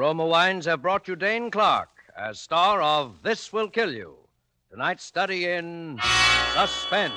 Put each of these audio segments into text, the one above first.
Roma Wines have brought you Dane Clark as star of This Will Kill You. Tonight's study in suspense.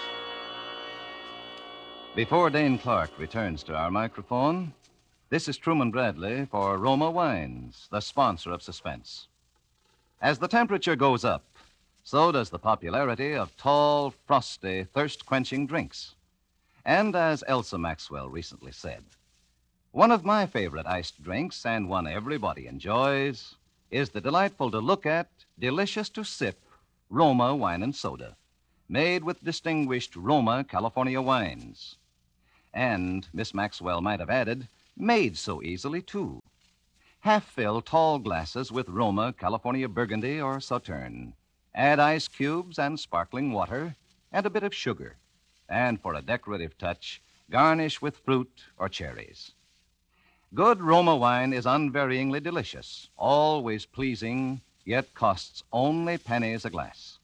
Before Dane Clark returns to our microphone, this is Truman Bradley for Roma Wines, the sponsor of Suspense. As the temperature goes up, so does the popularity of tall, frosty, thirst-quenching drinks. And as Elsa Maxwell recently said, one of my favorite iced drinks, and one everybody enjoys, is the delightful to look at, delicious to sip Roma Wine and Soda, made with distinguished Roma California wines. And, Miss Maxwell might have added, made so easily, too. Half-fill tall glasses with Roma California Burgundy or Sauterne. Add ice cubes and sparkling water and a bit of sugar. And for a decorative touch, garnish with fruit or cherries. Good Roma wine is unvaryingly delicious, always pleasing, yet costs only pennies a glass.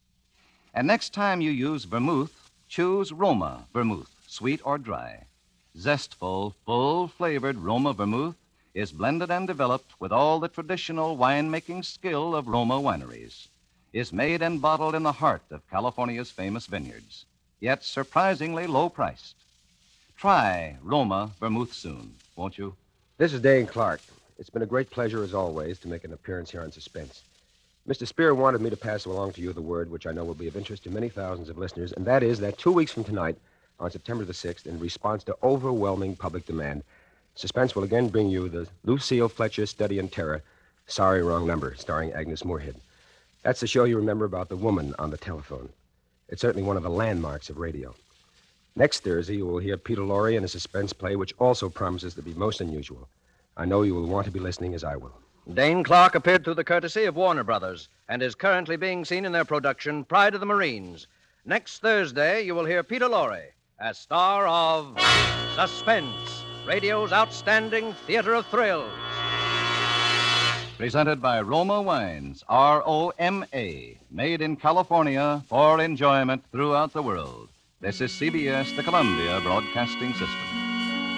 And next time you use vermouth, choose Roma vermouth, sweet or dry. Zestful, full-flavored Roma vermouth is blended and developed with all the traditional winemaking skill of Roma wineries, is made and bottled in the heart of California's famous vineyards, yet surprisingly low-priced. Try Roma vermouth soon, won't you? This is Dane Clark. It's been a great pleasure, as always, to make an appearance here on Suspense. Mr. Spear wanted me to pass along to you the word, which I know will be of interest to many thousands of listeners, and that is that 2 weeks from tonight, on September the 6th, in response to overwhelming public demand, Suspense will again bring you the Lucille Fletcher Study in Terror, Sorry, Wrong Number, starring Agnes Moorehead. That's the show you remember about the woman on the telephone. It's certainly one of the landmarks of radio. Next Thursday, you will hear Peter Lorre in a suspense play, which also promises to be most unusual. I know you will want to be listening as I will. Dane Clark appeared through the courtesy of Warner Brothers and is currently being seen in their production, Pride of the Marines. Next Thursday, you will hear Peter Lorre as star of Suspense, radio's outstanding theater of thrills. Presented by Roma Wines, R-O-M-A, made in California for enjoyment throughout the world. This is CBS, the Columbia Broadcasting System.